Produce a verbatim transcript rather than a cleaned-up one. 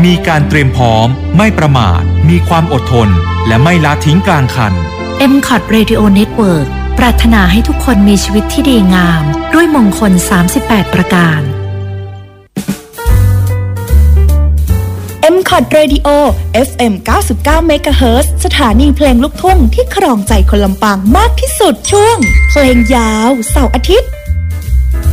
มีการเตรียมพร้อมไม่ประมาทมีความอดทนและไม่ละทิ้งกลางคันเอ็ม ซี โอ ที Radio Network ปรารถนาให้ทุกคนมีชีวิตที่ดีงามด้วยมงคลสามสิบแปดประการเอ็ม ซี โอ ที Radio เอฟ เอ็ม เก้าสิบเก้า เมกะเฮิรตซ์ สถานีเพลงลูกทุ่งที่ครองใจคนลำปางมากที่สุดช่วงเพลงยาวเสาร์อาทิตย์